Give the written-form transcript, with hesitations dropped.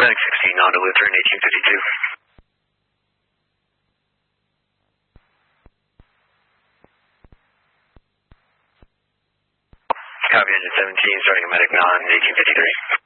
Medic 16 on to Lutheran 1852. Copy, engine 17, starting a Medic 9, 1853.